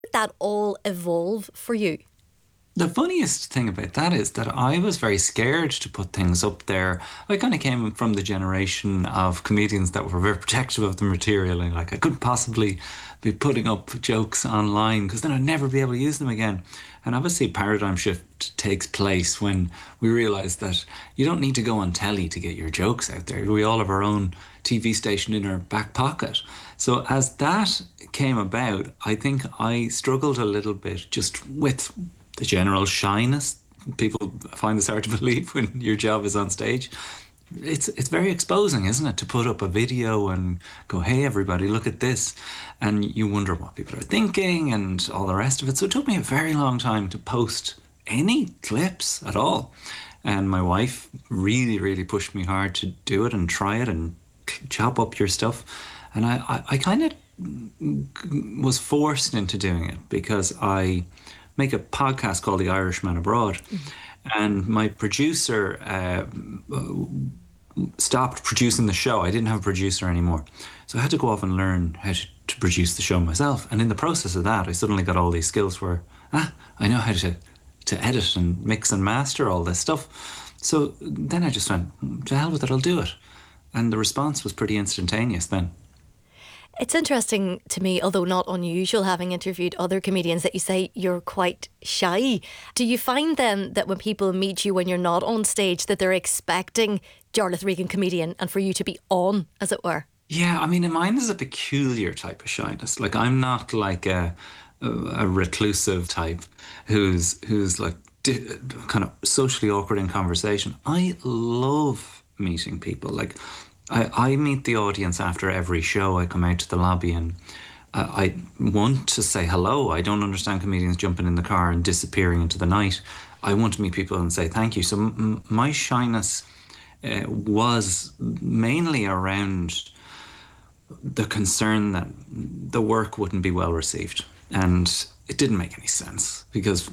Did that all evolve for you? The funniest thing about that is that I was very scared to put things up there. I kind of came from the generation of comedians that were very protective of the material, and like I couldn't possibly be putting up jokes online because then I'd never be able to use them again. And obviously, a paradigm shift takes place when we realize that you don't need to go on telly to get your jokes out there. We all have our own TV station in our back pocket. So as that came about, I think I struggled a little bit just with the general shyness. People find this hard to believe when your job is on stage. It's very exposing, isn't it, to put up a video and go, "Hey, everybody, look at this," and you wonder what people are thinking and all the rest of it. So it took me a very long time to post any clips at all, and my wife really, really pushed me hard to do it and try it and chop up your stuff, and I kind of was forced into doing it because I make a podcast called The Irishman Abroad. And my producer stopped producing the show. I didn't have a producer anymore. So I had to go off and learn how to produce the show myself. And in the process of that, I suddenly got all these skills where, I know how to edit and mix and master all this stuff. So then I just went, to hell with it, I'll do it. And the response was pretty instantaneous then. It's interesting to me, although not unusual, having interviewed other comedians, that you say you're quite shy. Do you find then that when people meet you when you're not on stage, that they're expecting Jarlath Regan comedian and for you to be on, as it were? Yeah, I mean, mine is a peculiar type of shyness. Like, I'm not like a reclusive type who's like kind of socially awkward in conversation. I love meeting people. Like, I meet the audience after every show. I come out to the lobby and I want to say hello. I don't understand comedians jumping in the car and disappearing into the night. I want to meet people and say thank you. So my shyness was mainly around the concern that the work wouldn't be well received. And it didn't make any sense because,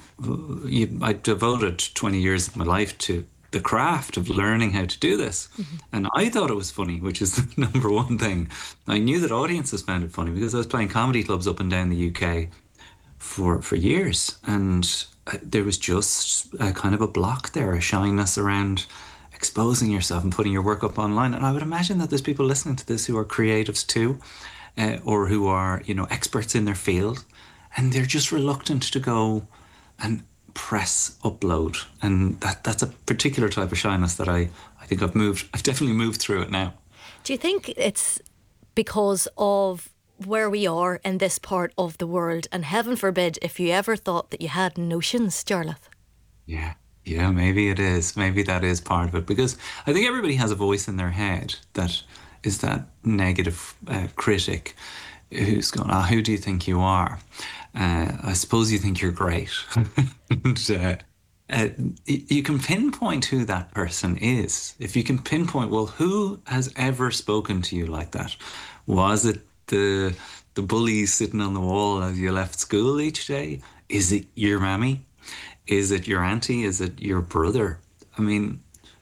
I devoted 20 years of my life to the craft of learning how to do this. And I thought it was funny, which is the number one thing. I knew that audiences found it funny because I was playing comedy clubs up and down the UK for years. And there was just a kind of a block there, a shyness around exposing yourself and putting your work up online. And I would imagine that there's people listening to this who are creatives too, or who are, experts in their field, and they're just reluctant to go and press upload. And that's a particular type of shyness that I think I've definitely moved through it now. Do you think it's because of where we are in this part of the world? And heaven forbid if you ever thought that you had notions, Jarlath. Yeah. Yeah, maybe it is. Maybe that is part of it because I think everybody has a voice in their head that is that negative critic who's going, who do you think you are? I suppose you think you're great. and, uh, you can pinpoint who that person is. If you can pinpoint, well, who has ever spoken to you like that? Was it the bully sitting on the wall as you left school each day? Is it your mammy? Is it your auntie? Is it your brother? I mean,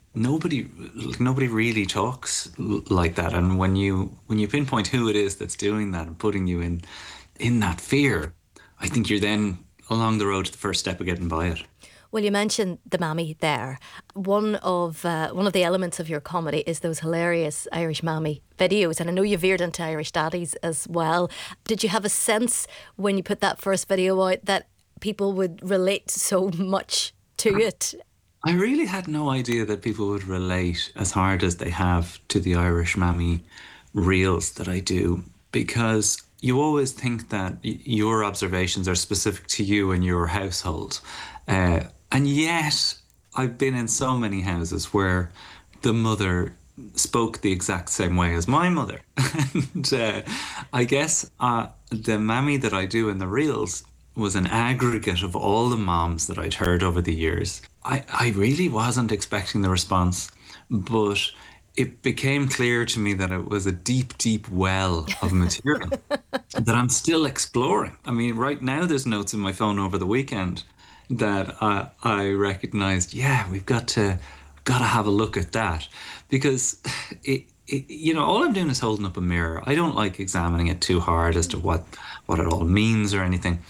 nobody really talks like that. And when you pinpoint who it is that's doing that and putting you in that fear, I think you're then along the road to the first step of getting by it. Well, you mentioned the mammy there. One of the elements of your comedy is those hilarious Irish mammy videos, and I know you veered into Irish daddies as well. Did you have a sense when you put that first video out that people would relate so much to it? I really had no idea that people would relate as hard as they have to the Irish mammy reels that I do, because you always think that your observations are specific to you and your household. And yet, I've been in so many houses where the mother spoke the exact same way as my mother. and I guess the mammy that I do in the reels was an aggregate of all the moms that I'd heard over the years. I really wasn't expecting the response, but it became clear to me that it was a deep, deep well of material that I'm still exploring. I mean, right now there's notes in my phone over the weekend that I recognized, yeah, we've got to have a look at that because all I'm doing is holding up a mirror. I don't like examining it too hard as to what it all means or anything.